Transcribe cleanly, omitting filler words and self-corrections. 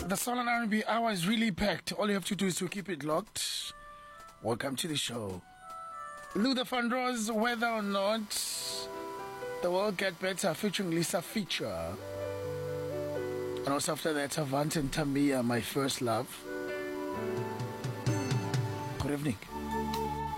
The Soul and R&B hour is really packed. All you have to do is to keep it locked. Welcome to the show. Luther Vandross, Whether or Not the World Get Better, featuring Lisa Feature. And also after that, Avant and Tamia, My First Love. Good evening.